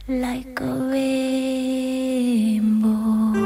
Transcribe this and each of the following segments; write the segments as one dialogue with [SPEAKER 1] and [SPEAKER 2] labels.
[SPEAKER 1] like a rainbow.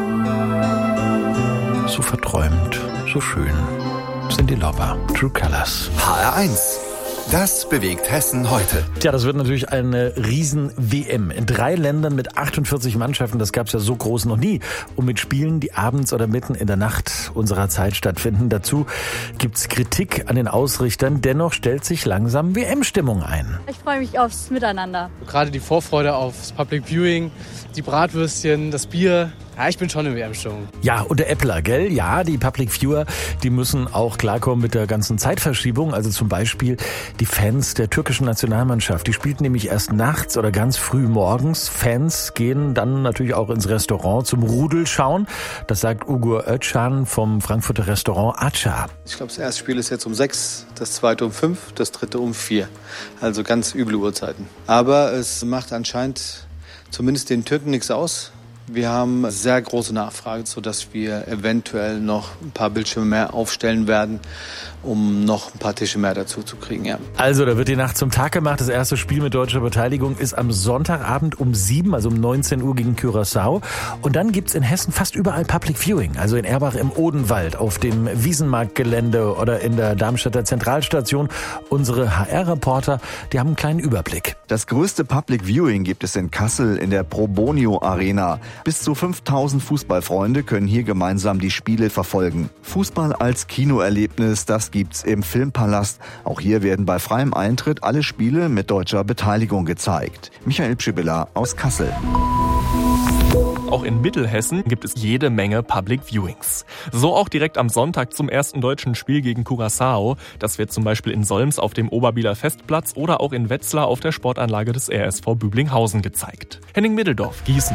[SPEAKER 2] So verträumt, so schön. Cyndi Lauper, True Colors.
[SPEAKER 3] HR1. Das bewegt Hessen heute.
[SPEAKER 2] Tja, das wird natürlich eine Riesen-WM. In 3 Ländern mit 48 Mannschaften, das gab es ja so groß noch nie. Und mit Spielen, die abends oder mitten in der Nacht unserer Zeit stattfinden. Dazu gibt's Kritik an den Ausrichtern. Dennoch stellt sich langsam WM-Stimmung ein.
[SPEAKER 4] Ich freue mich aufs Miteinander.
[SPEAKER 5] Gerade die Vorfreude aufs Public Viewing, die Bratwürstchen, das Bier. Ja, ich bin schon in WM-Stimmung.
[SPEAKER 2] Ja, und der Äppler, gell? Ja, die Public Viewer, die müssen auch klarkommen mit der ganzen Zeitverschiebung. Also zum Beispiel die Fans der türkischen Nationalmannschaft. Die spielten nämlich erst nachts oder ganz früh morgens. Fans gehen dann natürlich auch ins Restaurant zum Rudelschauen. Das sagt Ugur Özcan vom Frankfurter Restaurant Aça.
[SPEAKER 6] Ich glaube, das erste Spiel ist jetzt um 6, das zweite um 5, das dritte um 4. Also ganz üble Uhrzeiten. Aber es macht anscheinend zumindest den Türken nichts aus. Wir haben sehr große Nachfrage, sodass wir eventuell noch ein paar Bildschirme mehr aufstellen werden, um noch ein paar Tische mehr dazu zu kriegen. Ja.
[SPEAKER 2] Also, da wird die Nacht zum Tag gemacht. Das erste Spiel mit deutscher Beteiligung ist am Sonntagabend um 7, also um 19 Uhr gegen Curaçao. Und dann gibt's in Hessen fast überall Public Viewing. Also in Erbach im Odenwald, auf dem Wiesenmarktgelände oder in der Darmstädter Zentralstation. Unsere HR-Reporter, die haben einen kleinen Überblick.
[SPEAKER 7] Das größte Public Viewing gibt es in Kassel in der Probonio Arena. Bis zu 5000 Fußballfreunde können hier gemeinsam die Spiele verfolgen. Fußball als Kinoerlebnis, das gibt's im Filmpalast. Auch hier werden bei freiem Eintritt alle Spiele mit deutscher Beteiligung gezeigt. Michael Pschibilla aus Kassel.
[SPEAKER 8] Auch in Mittelhessen gibt es jede Menge Public Viewings. So auch direkt am Sonntag zum ersten deutschen Spiel gegen Curaçao. Das wird zum Beispiel in Solms auf dem Oberbieler Festplatz oder auch in Wetzlar auf der Sportanlage des RSV Büblinghausen gezeigt. Henning Middeldorf, Gießen.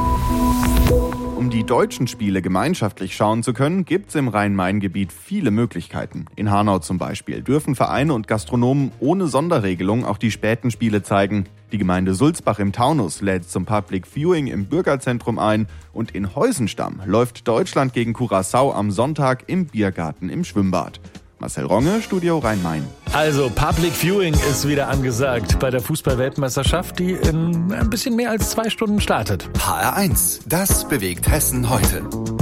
[SPEAKER 9] Um die deutschen Spiele gemeinschaftlich schauen zu können, gibt's im Rhein-Main-Gebiet viele Möglichkeiten. In Hanau zum Beispiel dürfen Vereine und Gastronomen ohne Sonderregelung auch die späten Spiele zeigen. Die Gemeinde Sulzbach im Taunus lädt zum Public Viewing im Bürgerzentrum ein und in Heusenstamm läuft Deutschland gegen Curaçao am Sonntag im Biergarten im Schwimmbad. Marcel Ronge, Studio Rhein-Main.
[SPEAKER 2] Also Public Viewing ist wieder angesagt bei der Fußball-Weltmeisterschaft, die in ein bisschen mehr als 2 Stunden startet.
[SPEAKER 3] HR1. Das bewegt Hessen heute.